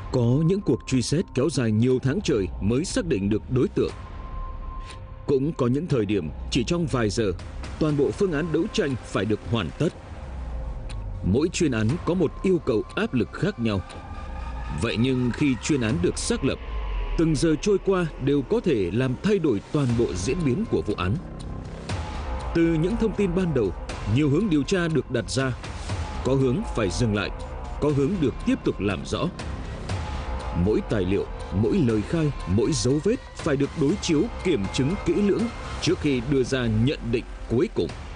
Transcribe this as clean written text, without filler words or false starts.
Có những cuộc truy xét kéo dài nhiều tháng trời mới xác định được đối tượng. Cũng có những thời điểm chỉ trong vài giờ, toàn bộ phương án đấu tranh phải được hoàn tất. Mỗi chuyên án có một yêu cầu áp lực khác nhau. Vậy nhưng khi chuyên án được xác lập, từng giờ trôi qua đều có thể làm thay đổi toàn bộ diễn biến của vụ án. Từ những thông tin ban đầu, nhiều hướng điều tra được đặt ra. Có hướng phải dừng lại, có hướng được tiếp tục làm rõ. Mỗi tài liệu, mỗi lời khai, mỗi dấu vết phải được đối chiếu kiểm chứng kỹ lưỡng trước khi đưa ra nhận định cuối cùng.